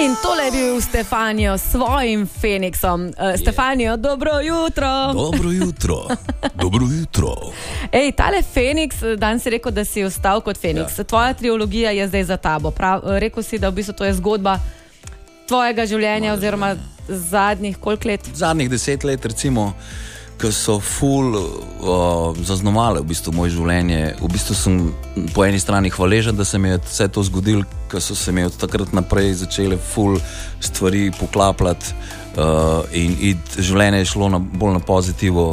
In tole je bil Stefanijo s svojim Feniksom. Stefanijo, dobro jutro. Dobro jutro. Dobro jutro. Ej, tale Feniks, danes si rekel, da si ostal kot Feniks. Ja. Tvoja trilogija je zdaj za tabo. Rekel si, da v bistvu to je zgodba tvojega življenja oziroma zadnjih koliko let? Zadnjih 10 let recimo, ki so zaznamovale v bistvu moje življenje. V bistvu sem po eni strani hvaležen, da se mi je vse to zgodilo, ker so se mi od takrat naprej začele stvari poklapljati in življenje je šlo bolj na pozitivo.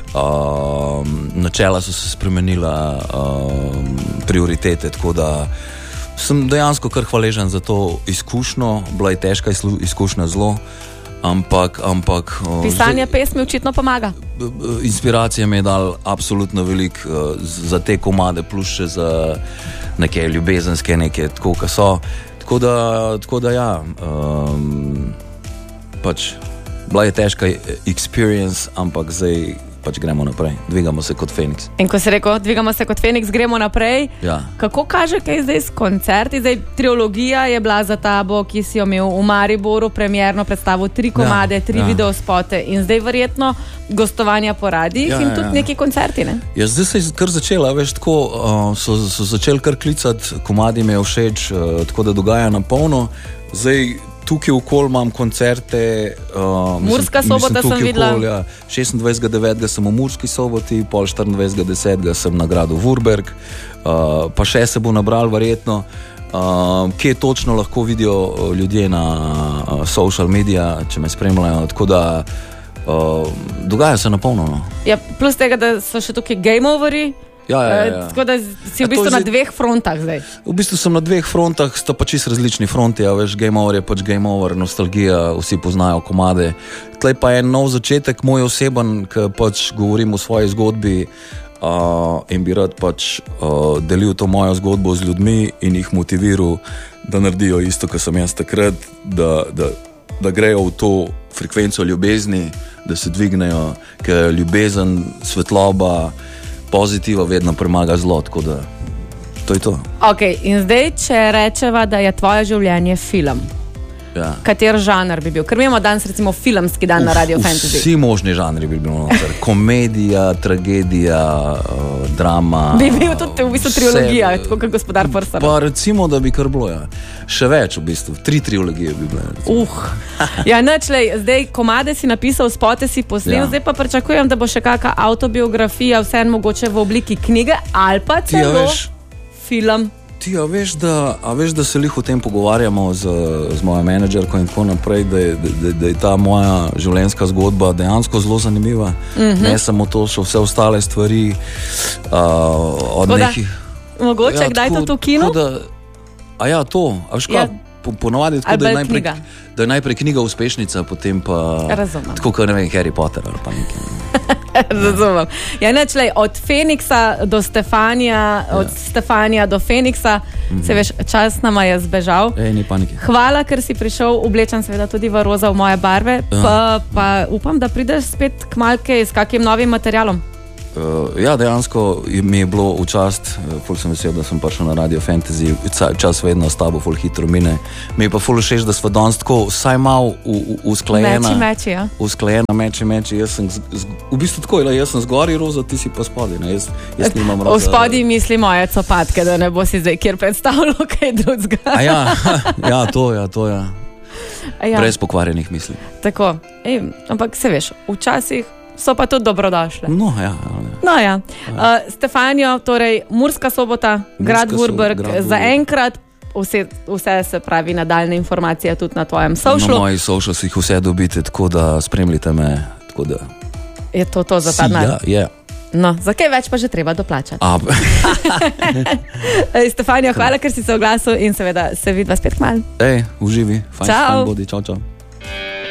Načela so se spremenila, prioritete, tako da sem dejansko kar hvaležen za to izkušnjo. Bila je težka izkušnja zelo, ampak pisanje pesmi očitno pomaga. Inspiracija mi je dal absolutno veliko za te komade, plus še za neke ljubezenske, neke tako, kot so. Tako da ja, pač bila je težka experience, ampak zdaj pač gremo naprej, dvigamo se kot Feniks. In ko si rekel, dvigamo se kot Feniks, gremo naprej, ja. Kako kaže kaj zdaj s koncerti? Zdaj, trilogija je bila za tabo, ki si jo imel v Mariboru, premierno predstavil 3 komade, 3 videospote in zdaj verjetno gostovanja po radijih in tudi neki koncerti, ne? Ja, zdaj se je kar začela, veš, tako so začeli kar klicati, komadi mi je všeč, tako da dogaja na polno. Zdaj tukaj okoli imam koncerte. Murska Sobota sem videla. 26.9. sem v Murski Soboti, pol 24.10. sem na gradu Vurberg, pa še se bo nabral verjetno. Kje točno lahko vidijo ljudje na social media, če me spremljajo, tako da dogaja se na polno. No. Ja, plus tega, da so še tukaj game overi. Ja. Tako da si v bistvu na 2 frontah zdaj. V bistvu sem na 2 frontah, sta pa čisto različni fronti, a veš, game over je pač game over, nostalgija, vsi poznajo komade. Tlej pa je nov začetek, moj oseben, ki pač govorim o svoji zgodbi in bi rad pač delil to mojo zgodbo z ljudmi in jih motiviral, da naredijo isto, kot sem jaz takrat, da grejo v to frekvenco ljubezni, da se dvignejo, ker ljubezen, svetloba, pozitiva vedno premaga zlo, tako da to je to. Ok, in zdaj, če rečeva, da je tvoje življenje film, kater žanr bi bil? Ker imamo danes recimo filmski dan na Radio Fantasy. Vsi možni žanri bi bil noter. Komedija, tragedija, drama. Bi bil tudi v bistvu trilogija, tako kot Gospodar prstov. Pa recimo, da bi kar bilo, ja. Še več v bistvu, 3 trilogije bi bile. Ja, načlej, zdaj komade si napisal, spote si posnel, zdaj pa pričakujem, da bo še kakšna autobiografija, vse mogoče v obliki knjige ali pa celo film. Ti, a veš, da se lih o tem pogovarjamo z mojo menedžerko in tako naprej, da je ta moja življenjska zgodba dejansko zelo zanimiva. Ne samo to, še vse ostale stvari od nekih. Mogoče kdaj to v kinu? A ja, to. A veš kaj, ponovadi tako, da je najprej knjiga uspešnica, potem pa tako, kot ne vem, Harry Potter ali pa nekaj. Razumem. Ja, nečlej, od Feniksa do Stefanija, od Stefanija do Feniksa, se veš, čas nama je zbežal. Ni panike. Hvala, ker si prišel, oblečen seveda tudi v roza, v moje barve, pa upam, da prideš spet k malke s kakim novim materialom. Ja, dejansko mi je bilo v čast, ful sem vesel, da sem prišel na Radio Fantasy, čas vedno s tabo ful hitro mine. Mi je pa ful všeč, da smo danes tako vsaj malo usklajena. Meči, ja. Usklajena, meči. Jaz sem v bistvu tako, jaz sem zgori roza, ti si pa spodi, ne? Jaz nimam roza. V spodi misli moje copatke, da ne bo si zdaj kjer predstavljal kaj drugega. Ja, to ja. Brez pokvarjenih misli. Tako, ampak se veš, včasih so pa tudi dobrodošle. No, ja. Stefanijo, torej Murska Sobota, grad Vurberg, zaenkrat vse se pravi nadaljne informacije tudi na tvojem socialu. Na mojih socialih jih vse dobite, tako da spremljite me, tako da je to za ta dan. Ja. No, za kaj več pa že treba doplačati. Stefanijo, hvala, ker si se oglasil in seveda se vidva spet kmalu. Uživi. Čau. Bodi, čau.